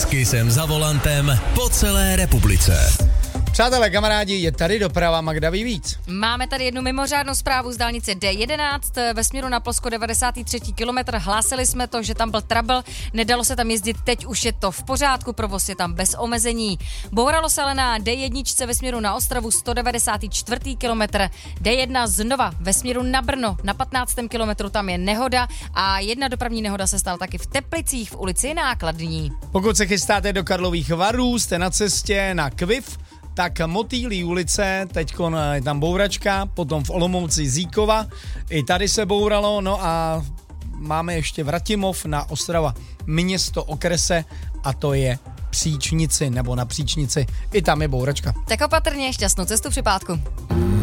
S Kissem za volantem po celé republice. Přátelé, kamarádi, je tady doprava, Magda ví víc. Máme tady jednu mimořádnou zprávu z dálnice D11 ve směru na Plzko 93. kilometr. Hlásili jsme to, že tam byl trouble, nedalo se tam jezdit, teď už je to v pořádku, provoz je tam bez omezení. Bouralo se ale na D1 ve směru na Ostravu 194. kilometr. D1 znova ve směru na Brno na 15. kilometru, tam je nehoda a jedna dopravní nehoda se stala taky v Teplicích v ulici Nákladní. Pokud se chystáte do Karlových Varů, jste na cestě na Kviv, tak Motýlí ulice, teďkon je tam bouračka, potom v Olomouci Zíkova, i tady se bouralo, no a máme ještě Vratimov na Ostrava město okrese a to je Příčnici nebo na Příčnici, i tam je bouračka. Tak opatrně, šťastnou cestu při pátku.